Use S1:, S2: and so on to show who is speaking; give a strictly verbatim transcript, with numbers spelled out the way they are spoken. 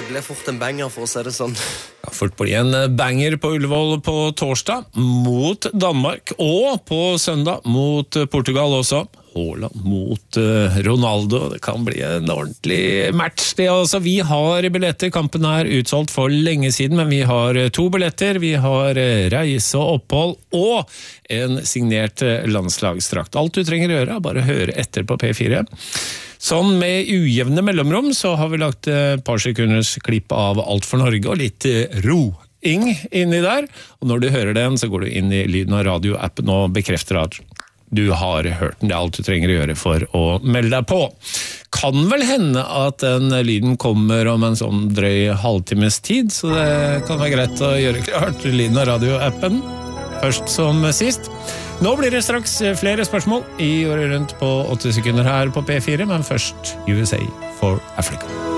S1: ble fort en banger for å si det sånn.
S2: Ja, fort blir en banger på Ullevål på torsdag mot Danmark, og på søndag mot Portugal også. Haaland mot Ronaldo, det kan bli en ordentlig match det altså. Vi har billetter, kampen er utsolgt for lenge siden, men vi har to billetter, vi har reise og opphold og en signert landslagsdrakt. Alt du trenger å gjøre er bare å høre etter på P fire. Sånn med ujevne mellomrom så har vi lagt et par sekunders klipp av Alt for Norge og litt roing inni der, og når du hører den så går du inn i Lyden av Radio-appen og bekrefter at du har hørt den, det er alt du trenger å gjøre for å melde deg på. Kan vel hende at den lyden kommer om en sånn drøy halvtimes tid, så det kan være greit å gjøre klart Lyden av Radio-appen, først som sist. Nå blir det straks flere spørsmål i året rundt på åtte sekunder her på P fire, men først U S A for Africa.